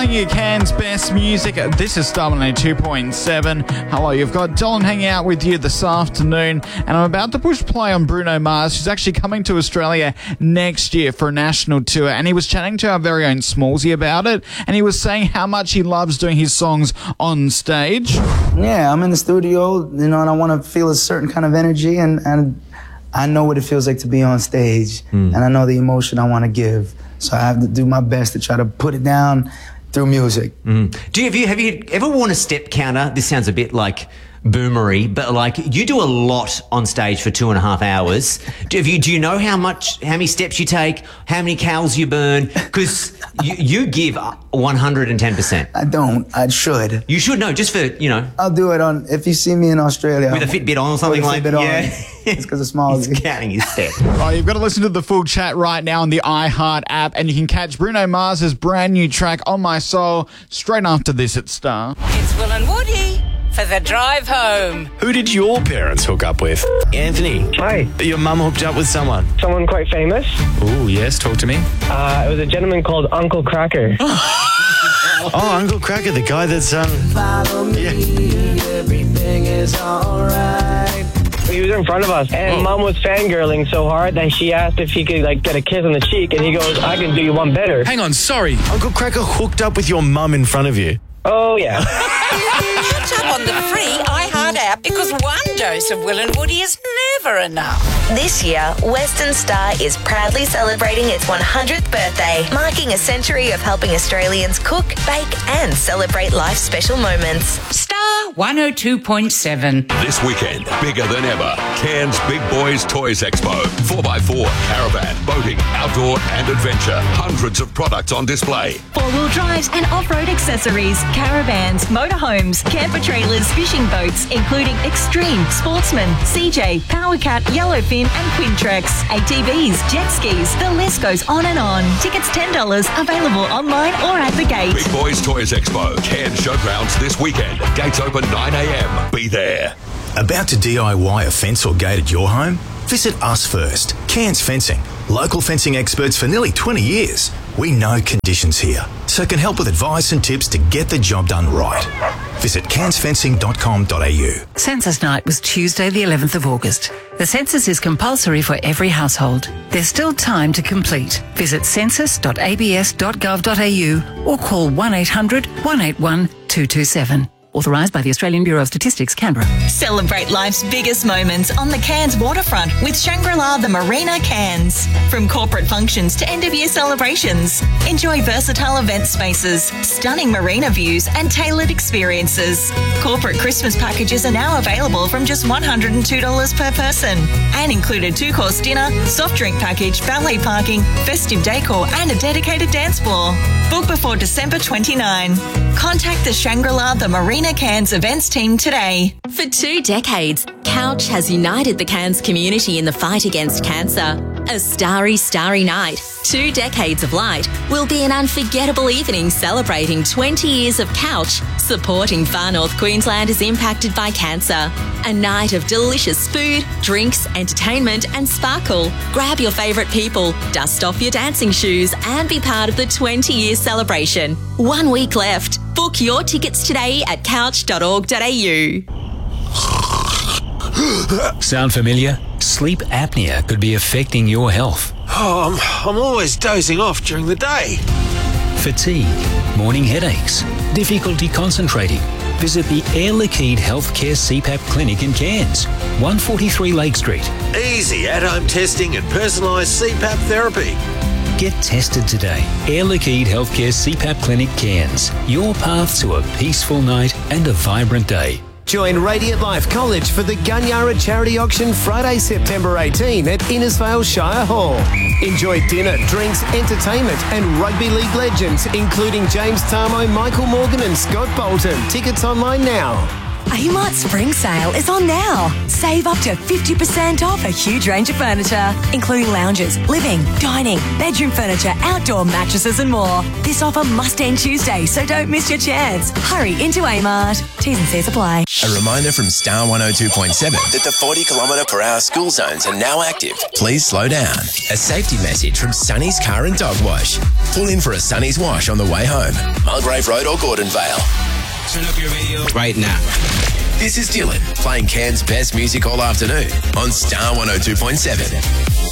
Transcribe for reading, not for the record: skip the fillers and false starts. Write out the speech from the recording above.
bringing you Cairns' best music. This is Star 102.7. Hello, you've got Dylan hanging out with you this afternoon, and I'm about to push play on Bruno Mars, who's actually coming to Australia next year for a national tour, and he was chatting to our very own Smallsy about it, and he was saying how much he loves doing his songs on stage. Yeah, I'm in the studio, and I want to feel a certain kind of energy, and I know what it feels like to be on stage, and I know the emotion I want to give. So I have to do my best to try to put it down through music. Have you ever worn a step counter? This sounds a bit like boomery, but like you do a lot on stage for 2.5 hours. Do you know how many steps you take, how many calories you burn? Because you give 110%. I don't. I should. You should know, just for, I'll do it on, if you see me in Australia. With a Fitbit on or something like that. Yeah. It's because of Smallsy. He's counting his steps. Oh, you've got to listen to the full chat right now on the iHeart app, and you can catch Bruno Mars' brand new track, On My Soul, straight after this at Star. It's Will and Woody for the drive home. Who did your parents hook up with? Anthony. Hi. Your mum hooked up with someone? Someone quite famous. Oh, yes. Talk to me. It was a gentleman called Uncle Cracker. Oh, Uncle Cracker, the guy that's, Follow me, everything is all right. He was in front of us, and Mom was fangirling so hard that she asked if he could, get a kiss on the cheek, and he goes, I can do you one better. Hang on, sorry. Uncle Cracker hooked up with your mum in front of you? Oh, yeah. Catch up on the free iHeart app because one dose of Will and Woody is never enough. This year, Western Star is proudly celebrating its 100th birthday, marking a century of helping Australians cook, bake and celebrate life's special moments. Star 102.7. This weekend, bigger than ever, Cairns Big Boys Toys Expo. 4x4, caravan, boating, outdoor and adventure. Hundreds of products on display. Four-wheel drives and off-road accessories, caravans, motorhomes, camper trailers, fishing boats, including Extreme, Sportsman, CJ, Powercat, Yellowfin and Quintrex, ATVs, jet skis, the list goes on and on. Tickets $10, available online or at the gate. Big Boys Toys Expo, Cairns Showgrounds this weekend. Gates open 9 a.m. Be there. About to DIY a fence or gate at your home? Visit us first. Cairns Fencing. Local fencing experts for nearly 20 years. We know conditions here, so can help with advice and tips to get the job done right. Visit cairnsfencing.com.au. Census night was Tuesday the 11th of August. The census is compulsory for every household. There's still time to complete. Visit census.abs.gov.au or call 1800 181 227. Authorised by the Australian Bureau of Statistics, Canberra. Celebrate life's biggest moments on the Cairns waterfront with Shangri-La the Marina Cairns. From corporate functions to end-of-year celebrations, enjoy versatile event spaces, stunning marina views and tailored experiences. Corporate Christmas packages are now available from just $102 per person and include a 2-course dinner, soft drink package, valet parking, festive decor and a dedicated dance floor. Book before December 29. Contact the Shangri-La the Marina Cairns events team today. For 2 decades, Couch has united the Cairns community in the fight against cancer. A starry, starry night, 2 decades of light, will be an unforgettable evening celebrating 20 years of Couch, supporting Far North Queenslanders impacted by cancer. A night of delicious food, drinks, entertainment and sparkle. Grab your favourite people, dust off your dancing shoes and be part of the 20-year celebration. 1 week left. Book your tickets today at couch.org.au. Sound familiar? Sleep apnea could be affecting your health. Oh, I'm always dozing off during the day. Fatigue, morning headaches, difficulty concentrating. Visit the Air Liquide Healthcare CPAP Clinic in Cairns, 143 Lake Street. Easy at-home testing and personalised CPAP therapy. Get tested today. Air Liquide Healthcare CPAP Clinic Cairns. Your path to a peaceful night and a vibrant day. Join Radiant Life College for the Gunyara Charity Auction Friday, September 18 at Innisfail Shire Hall. Enjoy dinner, drinks, entertainment and rugby league legends including James Tarmo, Michael Morgan and Scott Bolton. Tickets online now. Amart Spring Sale is on now. Save up to 50% off a huge range of furniture, including lounges, living, dining, bedroom furniture, outdoor mattresses and more. This offer must end Tuesday, so don't miss your chance. Hurry into Amart. T's and C's apply. A reminder from Star 102.7 that the 40km/h school zones are now active. Please slow down. A safety message from Sunny's Car and Dog Wash. Pull in for a Sunny's Wash on the way home. Mulgrave Road or Gordonvale. Turn up your radio right now. This is Dylan playing Cairns' best music all afternoon on Star 102.7.